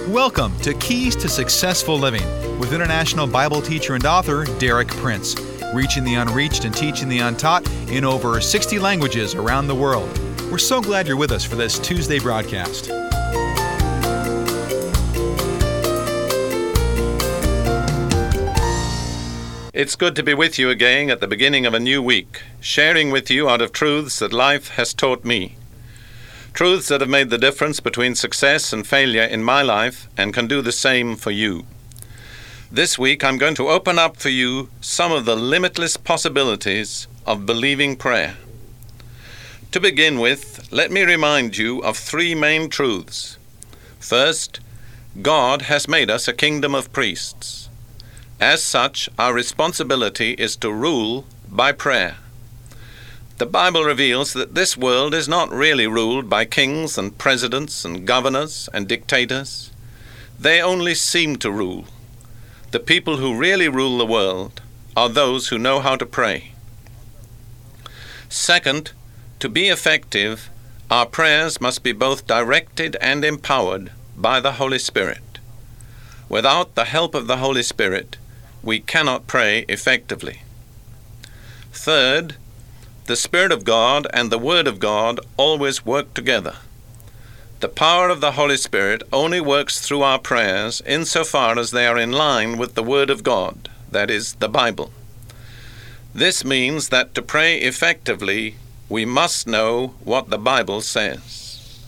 Welcome to Keys to Successful Living with international Bible teacher and author Derek Prince, reaching the unreached and teaching the untaught in over 60 languages around the world. We're so glad you're with us for this Tuesday broadcast. It's good to be with you again at the beginning of a new week, sharing with you out of truths that life has taught me. Truths that have made the difference between success and failure in my life and can do the same for you. This week I'm going to open up for you some of the limitless possibilities of believing prayer. To begin with, let me remind you of three main truths. First, God has made us a kingdom of priests. As such, our responsibility is to rule by prayer. The Bible reveals that this world is not really ruled by kings and presidents and governors and dictators. They only seem to rule. The people who really rule the world are those who know how to pray. Second, to be effective, our prayers must be both directed and empowered by the Holy Spirit. Without the help of the Holy Spirit, we cannot pray effectively. Third, the Spirit of God and the Word of God always work together. The power of the Holy Spirit only works through our prayers insofar as they are in line with the Word of God, that is, the Bible. This means that to pray effectively, we must know what the Bible says.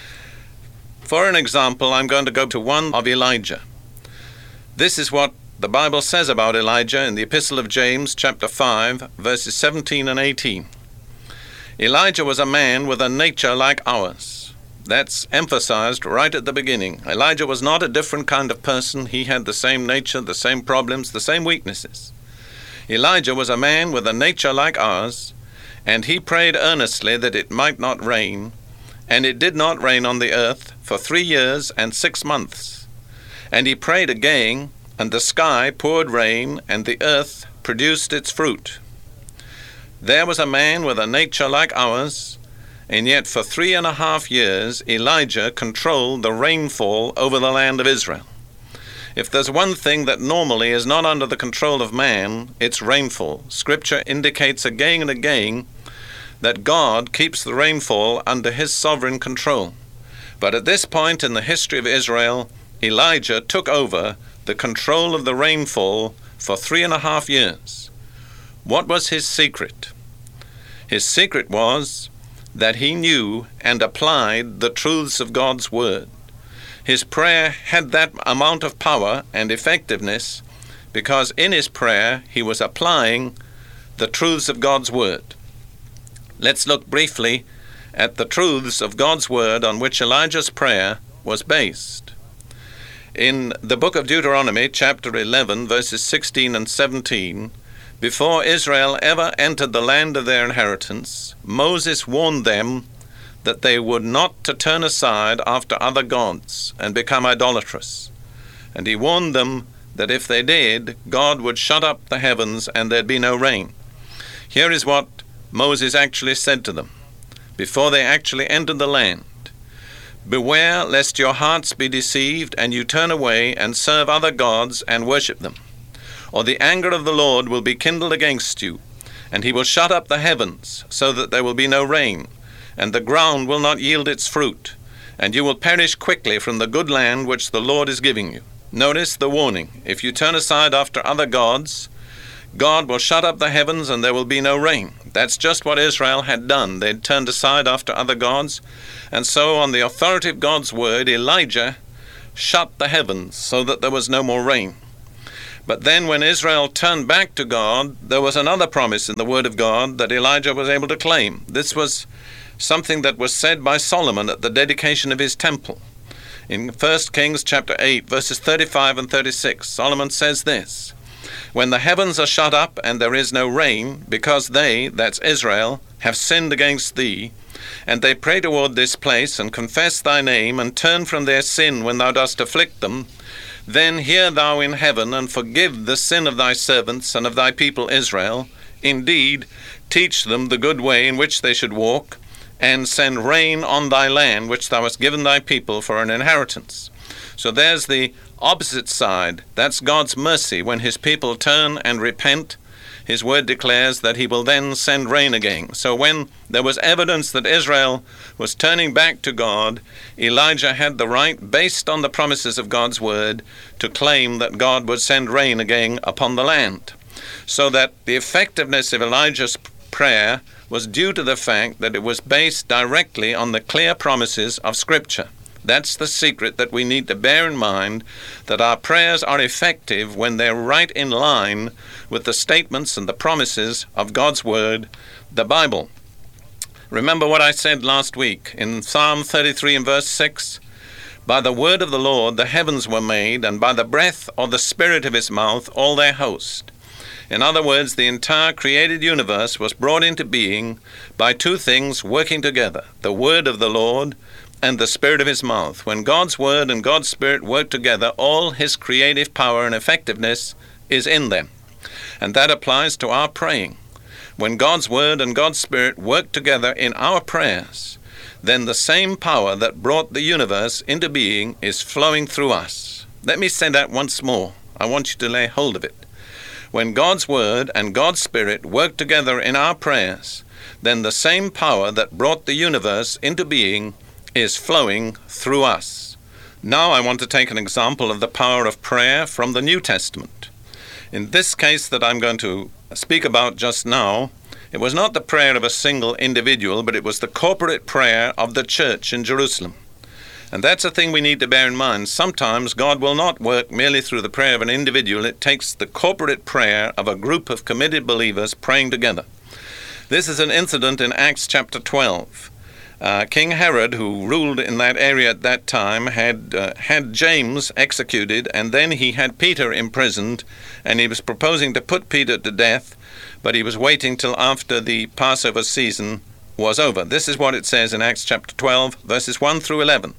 For an example, I'm going to go to one of Elijah. This is what the Bible says about Elijah in the Epistle of James, chapter 5, verses 17 and 18. Elijah was a man with a nature like ours. That's emphasized right at the beginning. Elijah was not a different kind of person. He had the same nature, the same problems, the same weaknesses. Elijah was a man with a nature like ours, and he prayed earnestly that it might not rain, and it did not rain on the earth for 3 years and 6 months. And he prayed again, and the sky poured rain, and the earth produced its fruit. There was a man with a nature like ours, and yet for 3.5 years Elijah controlled the rainfall over the land of Israel. If there's one thing that normally is not under the control of man, it's rainfall. Scripture indicates again and again that God keeps the rainfall under his sovereign control. But at this point in the history of Israel, Elijah took over the control of the rainfall for 3.5 years. What was his secret? His secret was that he knew and applied the truths of God's Word. His prayer had that amount of power and effectiveness because in his prayer he was applying the truths of God's Word. Let's look briefly at the truths of God's Word on which Elijah's prayer was based. In the book of Deuteronomy, chapter 11, verses 16 and 17, before Israel ever entered the land of their inheritance, Moses warned them that they would not to turn aside after other gods and become idolatrous. And he warned them that if they did, God would shut up the heavens and there'd be no rain. Here is what Moses actually said to them before they actually entered the land. Beware lest your hearts be deceived and you turn away and serve other gods and worship them. Or the anger of the Lord will be kindled against you, and he will shut up the heavens so that there will be no rain, and the ground will not yield its fruit, and you will perish quickly from the good land which the Lord is giving you. Notice the warning. If you turn aside after other gods, God will shut up the heavens and there will be no rain. That's just what Israel had done. They'd turned aside after other gods. And so on the authority of God's Word, Elijah shut the heavens so that there was no more rain. But then when Israel turned back to God, there was another promise in the Word of God that Elijah was able to claim. This was something that was said by Solomon at the dedication of his temple. In 1 Kings chapter 8, verses 35 and 36, Solomon says this: When the heavens are shut up and there is no rain, because they, that's Israel, have sinned against thee, and they pray toward this place and confess thy name and turn from their sin when thou dost afflict them, then hear thou in heaven and forgive the sin of thy servants and of thy people Israel. Indeed, teach them the good way in which they should walk, and send rain on thy land which thou hast given thy people for an inheritance. So there's the opposite side. That's God's mercy. When his people turn and repent, his word declares that he will then send rain again. So when there was evidence that Israel was turning back to God, Elijah had the right, based on the promises of God's word, to claim that God would send rain again upon the land. So that the effectiveness of Elijah's prayer was due to the fact that it was based directly on the clear promises of Scripture. That's the secret that we need to bear in mind, that our prayers are effective when they're right in line with the statements and the promises of God's Word, the Bible. Remember what I said last week in Psalm 33 and verse 6? By the word of the Lord the heavens were made, and by the breath or the spirit of his mouth all their host. In other words, the entire created universe was brought into being by two things working together, the word of the Lord and the spirit of his mouth. When God's word and God's spirit work together, all his creative power and effectiveness is in them. And that applies to our praying. When God's word and God's spirit work together in our prayers, then the same power that brought the universe into being is flowing through us. Let me say that once more. I want you to lay hold of it. When God's word and God's spirit work together in our prayers, then the same power that brought the universe into being is flowing through us. Now I want to take an example of the power of prayer from the New Testament. In this case that I'm going to speak about just now, it was not the prayer of a single individual, but it was the corporate prayer of the church in Jerusalem. And that's a thing we need to bear in mind. Sometimes God will not work merely through the prayer of an individual. It takes the corporate prayer of a group of committed believers praying together. This is an incident in Acts chapter 12. King Herod, who ruled in that area at that time, had James executed, and then he had Peter imprisoned, and he was proposing to put Peter to death, but he was waiting till after the Passover season was over. This is what it says in Acts chapter 12, verses 1 through 11.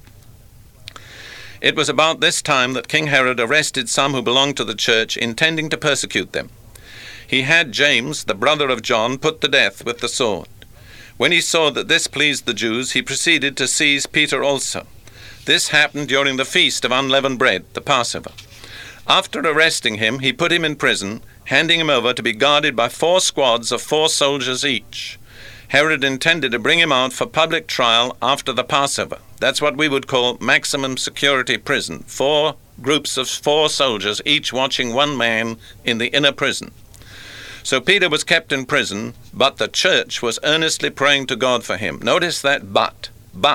It was about this time that King Herod arrested some who belonged to the church, intending to persecute them. He had James, the brother of John, put to death with the sword. When he saw that this pleased the Jews, he proceeded to seize Peter also. This happened during the feast of unleavened bread, the Passover. After arresting him, he put him in prison, handing him over to be guarded by 4 squads of 4 soldiers each. Herod intended to bring him out for public trial after the Passover. That's what we would call maximum security prison. 4 groups of 4 soldiers, each watching one man in the inner prison. So Peter was kept in prison, but the church was earnestly praying to God for him. Notice that but.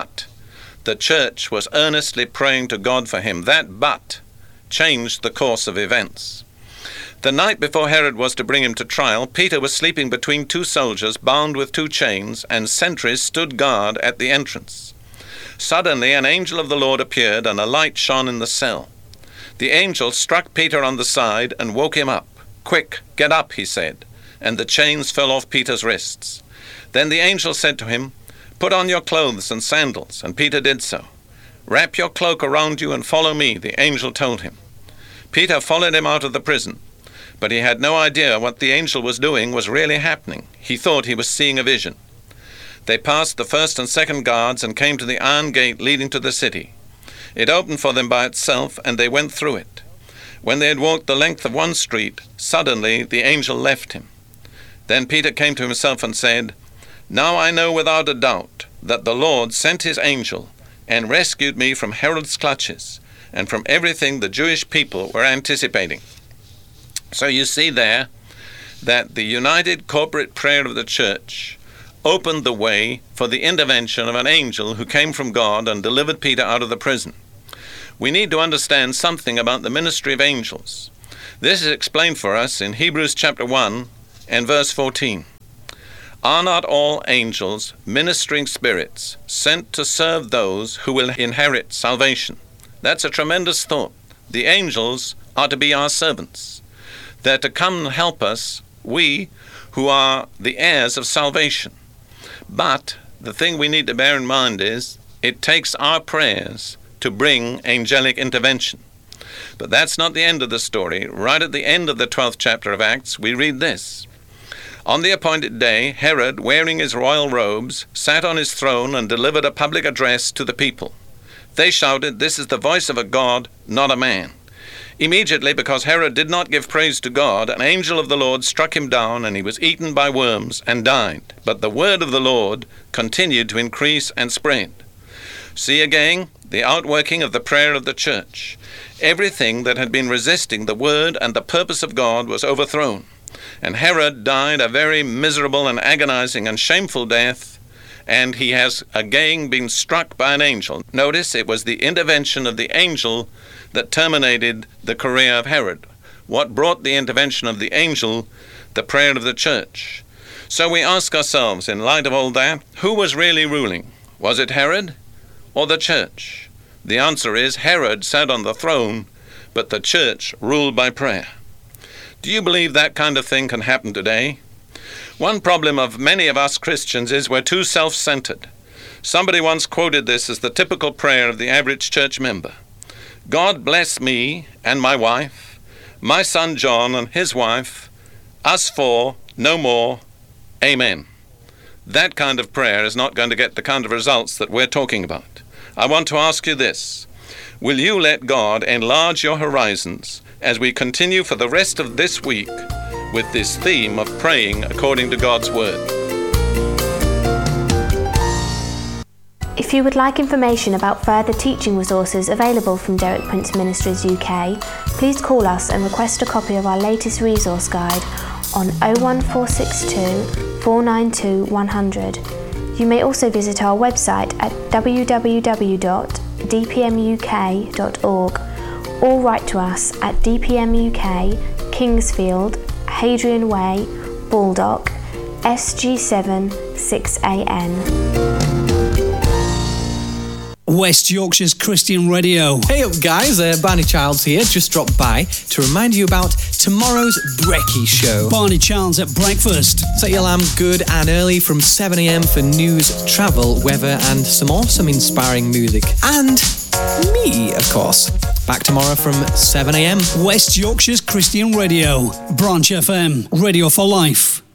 The church was earnestly praying to God for him. That but changed the course of events. The night before Herod was to bring him to trial, Peter was sleeping between 2 soldiers bound with 2 chains, and sentries stood guard at the entrance. Suddenly an angel of the Lord appeared, and a light shone in the cell. The angel struck Peter on the side and woke him up. "Quick, get up," he said, and the chains fell off Peter's wrists. Then the angel said to him, "Put on your clothes and sandals," and Peter did so. "Wrap your cloak around you and follow me," the angel told him. Peter followed him out of the prison, but he had no idea what the angel was doing was really happening. He thought he was seeing a vision. They passed the first and second guards and came to the iron gate leading to the city. It opened for them by itself, and they went through it. When they had walked the length of one street, suddenly the angel left him. Then Peter came to himself and said, "Now I know without a doubt that the Lord sent his angel and rescued me from Herod's clutches and from everything the Jewish people were anticipating." So you see there that the united corporate prayer of the church opened the way for the intervention of an angel who came from God and delivered Peter out of the prison. We need to understand something about the ministry of angels. This is explained for us in Hebrews chapter 1 and verse 14. "Are not all angels ministering spirits sent to serve those who will inherit salvation?" That's a tremendous thought. The angels are to be our servants. They're to come and help us, we who are the heirs of salvation. But the thing we need to bear in mind is it takes our prayers to bring angelic intervention. But that's not the end of the story. Right at the end of the 12th chapter of Acts, we read this. "On the appointed day, Herod, wearing his royal robes, sat on his throne and delivered a public address to the people. They shouted, "This is the voice of a god, not a man." Immediately, because Herod did not give praise to God, an angel of the Lord struck him down, and he was eaten by worms and died. But the word of the Lord continued to increase and spread. See again the outworking of the prayer of the church. Everything that had been resisting the word and the purpose of God was overthrown, and Herod died a very miserable and agonizing and shameful death, and he has again been struck by an angel. Notice it was the intervention of the angel that terminated the career of Herod. What brought the intervention of the angel? The prayer of the church. So we ask ourselves, in light of all that, who was really ruling? Was it Herod or the church? The answer is Herod sat on the throne, but the church ruled by prayer. Do you believe that kind of thing can happen today? One problem of many of us Christians is we're too self-centered. Somebody once quoted this as the typical prayer of the average church member. God bless me and my wife, my son John and his wife, us four, no more, amen. That kind of prayer is not going to get the kind of results that we're talking about. I want to ask you this. Will you let God enlarge your horizons as we continue for the rest of this week with this theme of praying according to God's Word? If you would like information about further teaching resources available from Derek Prince Ministries UK, please call us and request a copy of our latest resource guide on 01462 492 100. You may also visit our website at www.dpmuk.org or write to us at DPM UK, Kingsfield, Hadrian Way, Baldock, SG7 6AN. West Yorkshire's Christian Radio. Hey up guys, Barney Childs here, just dropped by to remind you about tomorrow's Brekkie Show. Barney Childs at breakfast. Set your alarm good and early from 7 a.m. for news, travel, weather and some awesome inspiring music. And me, of course. Back tomorrow from 7 a.m. West Yorkshire's Christian Radio. Branch FM. Radio for life.